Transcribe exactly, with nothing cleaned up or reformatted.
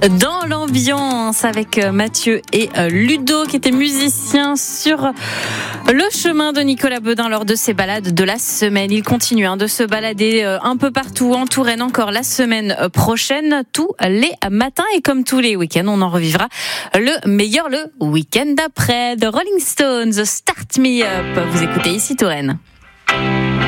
Dans l'ambiance avec Mathieu et Ludo qui étaient musiciens sur le chemin de Nicolas Beudin lors de ses balades de la semaine. Il continue hein, de se balader un peu partout en Touraine encore la semaine prochaine, tous les matins et comme tous les week-ends, on en revivra le meilleur le week-end d'après. The Rolling Stones, Start Me Up. Vous écoutez ici Touraine.